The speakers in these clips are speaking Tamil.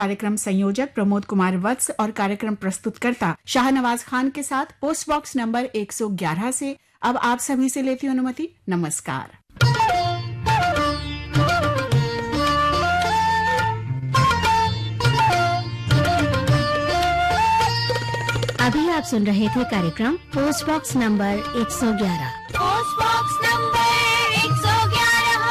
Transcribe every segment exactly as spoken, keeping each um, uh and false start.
कार्यक्रम संयोजक प्रमोद कुमार वत्स और कार्यक्रम प्रस्तुतकर्ता शाहनवाज खान के साथ पोस्ट बॉक्स नंबर एक सौ ग्यारह से अब आप सभी से लेती हूँ अनुमति। नमस्कार। अभी आप सुन रहे थे कार्यक्रम पोस्ट बॉक्स नंबर एक सौ ग्यारह। पोस्ट बॉक्स नंबर एक सौ ग्यारह।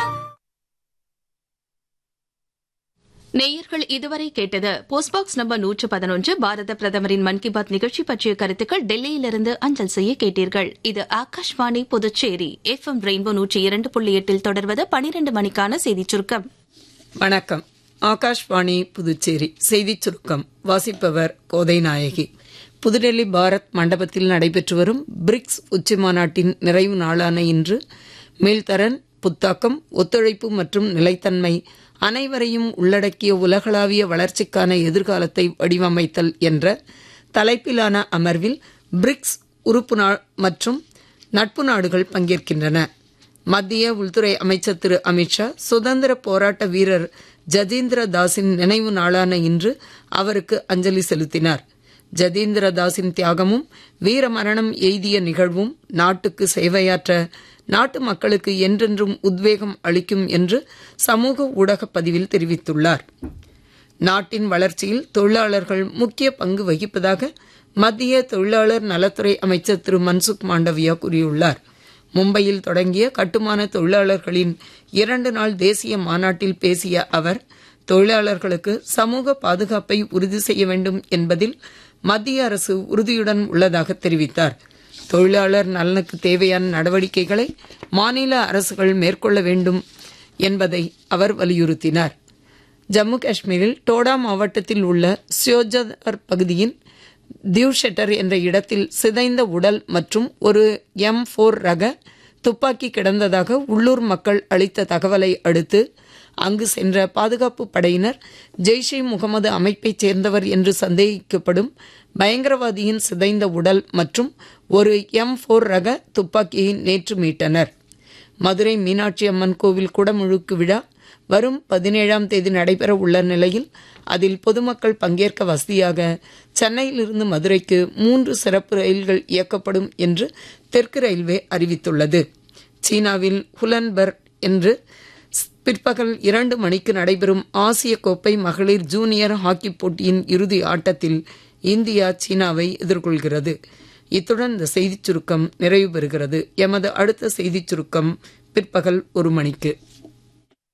நேயர்கள் இதுவரை கேட்டது போஸ்ட் பாக்ஸ் நம்பர் நூற்று பதினொன்று பாரத பிரதமரின் மன் கி பாத் நிகழ்ச்சி பற்றிய கருத்துக்கள் டெல்லியிலிருந்து அஞ்சல் செய்ய கேட்டீர்கள். இது Akashvani Puducherry F M rainbow நூற்றி இரண்டு புள்ளி எட்டில் தொடர்வது பனிரெண்டு மணிக்கான செய்திச் சுருக்கம். வணக்கம். ஆகாஷ்வாணி புதுச்சேரி செய்திச் சுருக்கம் வாசிப்பவர் கோதை நாயகி. புதுடெல்லி பாரத் மண்டபத்தில் நடைபெற்று வரும் பிரிக்ஸ் உச்சி மாநாட்டின் நிறைவு நாளான இன்று மீள்தரன், புத்தாக்கம், ஒத்துழைப்பு மற்றும் நிலைத்தன்மை அனைவரையும் உள்ளடக்கிய உலகளாவிய வளர்ச்சிக்கான எதிர்காலத்தை வடிவமைத்தல் என்ற தலைப்பிலான அமர்வில் பிரிக்ஸ் உறுப்பு மற்றும் நட்பு நாடுகள் பங்கேற்கின்றன. மத்திய உள்துறை அமைச்சர் திரு அமித்ஷா சுதந்திர போராட்ட வீரர் ஜதீந்திர தாஸின் நினைவு நாளான இன்று அவருக்கு அஞ்சலி செலுத்தினார். ஜதீந்திர தாஸின் தியாகமும் வீர மரணம் எய்திய நிகழ்வும் நாட்டுக்கு சேவையாற்ற நாட்டு மக்களுக்கு என்றென்றும் உத்வேகம் அளிக்கும் என்று சமூக ஊடக பதிவில் தெரிவித்துள்ளார். நாட்டின் வளர்ச்சியில் தொழிலாளர்கள் முக்கிய பங்கு வகிப்பதாக மத்திய தொழிலாளர் நலத்துறை அமைச்சர் திரு மன்சுக் மாண்டவியா கூறியுள்ளார். மும்பையில் தொடங்கிய கட்டுமான தொழிலாளர்களின் இரண்டு நாள் தேசிய மாநாட்டில் பேசிய அவர் தொழிலாளர்களுக்கு சமூக பாதுகாப்பை உறுதி செய்ய வேண்டும் என்பதில் மத்திய அரசு உறுதியுடன் உள்ளதாக தெரிவித்தார். தொழிலாளர் நலனுக்கு தேவையான நடவடிக்கைகளை மாநில அரசுகள் மேற்கொள்ள வேண்டும் என்பதை அவர் வலியுறுத்தினார். ஜம்மு காஷ்மீரில் டோடா மாவட்டத்தில் உள்ள சியோஜர் பகுதியின் தியூஷெட்டர் என்ற இடத்தில் சிதைந்த உடல் மற்றும் ஒரு எம் போர் ரக துப்பாக்கி கிடந்ததாக உள்ளூர் மக்கள் அளித்த தகவலை அடுத்து அங்கு சென்ற பாதுகாப்பு படையினர் ஜெய்ஷ் இ முகமது அமைப்பைச் சேர்ந்தவர் என்று சந்தேகிக்கப்படும் பயங்கரவாதியின் சிதைந்த உடல் மற்றும் ஒரு எம் போர் ரக துப்பாக்கியை நேற்று மீட்டனர். மதுரை மீனாட்சி அம்மன் கோவில் குடமுழுக்கு விழா வரும் பதினேழாம் தேதி நடைபெற உள்ள நிலையில் அதில் பொதுமக்கள் பங்கேற்க வசதியாக சென்னையிலிருந்து மதுரைக்கு மூன்று சிறப்பு ரயில்கள் இயக்கப்படும் என்று தெற்கு ரயில்வே அறிவித்துள்ளது. சீனாவில் ஹுலன்பர்க் என்று பிற்பகல் இரண்டு மணிக்கு நடைபெறும் ஆசிய கோப்பை மகளிர் ஜூனியர் ஹாக்கி போட்டியின் இறுதி ஆட்டத்தில் இந்தியா சீனாவை எதிர்கொள்கிறது. இத்துடன் இந்த செய்திச் சுருக்கம் நிறைவு பெறுகிறது. எமது அடுத்த செய்திச் சுருக்கம் பிற்பகல் ஒரு மணிக்கு.